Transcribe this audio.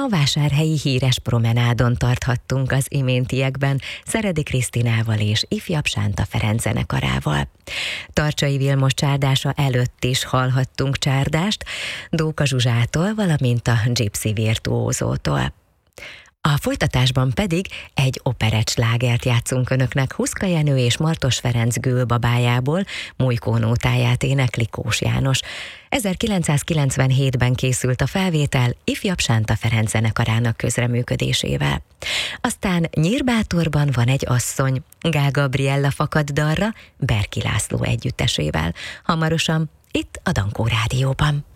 A vásárhelyi híres promenádon tarthattunk az iméntiekben Szeredi Krisztinával és ifjabb Sánta Ferenc zenekarával. Tarcsai Vilmos csárdása előtt is hallhattunk csárdást Dóka Zsuzsától, valamint a Gypsy virtuózótól. A folytatásban pedig egy operett slágert játszunk önöknek. Huszka Jenő és Martos Ferenc Gőlbabájából Mújkó nótáját énekli Kós János. 1997-ben készült a felvétel ifjabb Sánta Ferenc zenekarának közreműködésével. Aztán Nyírbátorban van egy asszony, Gál Gabriella fakad dalra Berki László együttesével. Hamarosan itt a Dankó Rádióban.